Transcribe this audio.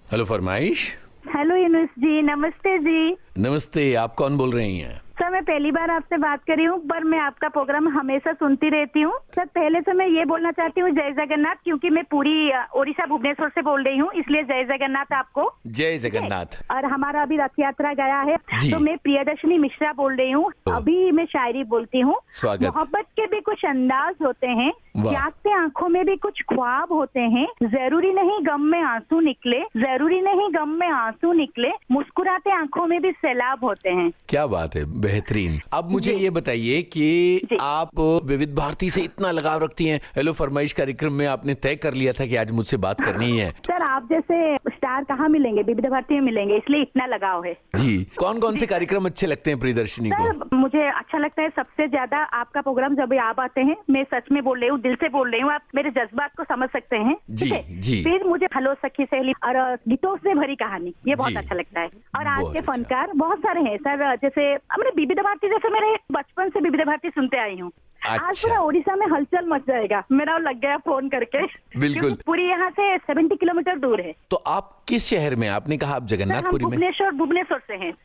Hello फरमाइश। Hello Yunus जी, नमस्ते जी। नमस्ते, आप कौन बोल रही हैं? सर मैं पहली बार आपसे बात कर रही हूँ, पर मैं आपका प्रोग्राम हमेशा सुनती रहती हूँ। सर पहले तो मैं ये बोलना चाहती हूँ जय जगन्नाथ, क्योंकि मैं पूरी ओडिशा भुवनेश्वर से बोल रही हूँ, इसलिए जय जगन्नाथ आपको। जय जगन्नाथ। और हमारा अभी रथ यात्रा गया है, जी। तो मैं प्रियदर्शनी मिश्रा बोल रही हूँ। अभी मैं शायरी बोलती हूँ। स्वागत। मोहब्बत के भी कुछ अंदाज होते हैं, वाह। जागते आंखों में भी कुछ ख्वाब होते हैं। जरूरी नहीं गम में आंसू निकले, जरूरी नहीं गम में आंसू निकले, मुस्कुराते आंखों में भी सैलाब होते हैं। क्या बात है, बेहतरीन। अब मुझे जी। ये बताइए कि जी। आप विविध भारती से इतना लगाव रखती हैं, हेलो फरमाइश कार्यक्रम में आपने तय कर लिया था कि आज मुझसे बात करनी है। सर आप जैसे स्टार कहाँ मिलेंगे, विविध भारती में मिलेंगे, इसलिए इतना लगाव है। जी, कौन कौन से कार्यक्रम अच्छे लगते हैं प्रियदर्शनी को? सर मुझे अच्छा लगता है सबसे ज्यादा आपका प्रोग्राम जब आप आते हैं, मैं सच में बोल रही हूँ, दिल से बोल रही हूँ, आप मेरे जज्बात को समझ सकते हैं। जी, ठीक है? जी। फिर मुझे हेलो सखी सहेली और गीतों से भरी कहानी, ये बहुत जी। अच्छा लगता है। और आज बहुत के अच्छा। फनकार बहुत सारे हैं सर, जैसे हमने विविध भारती, जैसे मेरे बचपन से विविध भारती सुनते आई हूँ। आज अच्छा। पूरा ओडिशा में हलचल मच जाएगा, मेरा लग गया फोन करके। बिल्कुल। क्योंकि पूरी यहाँ से 70 किलोमीटर दूर है। तो आप किस शहर में? आपने कहा आप सर हम जगन्नाथपुरी में। भुवनेश्वर से हैं।